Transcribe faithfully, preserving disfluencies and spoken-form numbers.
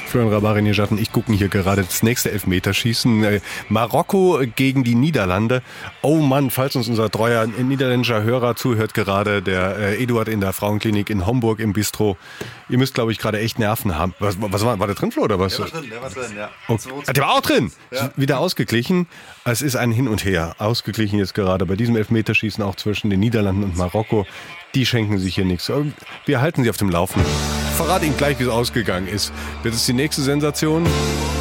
Florian Rabarinijatten, ich gucke hier gerade das nächste Elfmeterschießen. Äh, Marokko gegen die Niederlande. Oh Mann, falls uns unser treuer niederländischer Hörer zuhört gerade, der äh, Eduard in der Frauenklinik in Homburg im Bistro. Ihr müsst, glaube ich, gerade echt Nerven haben. Was, was war, war der drin, Flo, oder was? Der war drin, der war drin, ja. Okay. Ah, der war auch drin. Ja. Wieder ausgeglichen. Es ist ein Hin und Her. Ausgeglichen jetzt gerade bei diesem Elfmeterschießen auch zwischen den Niederlanden und Marokko. Die schenken sich hier nichts. Wir halten sie auf dem Laufenden. Verrate Ihnen gleich, wie es ausgegangen ist. Wird es die nächste Sensation?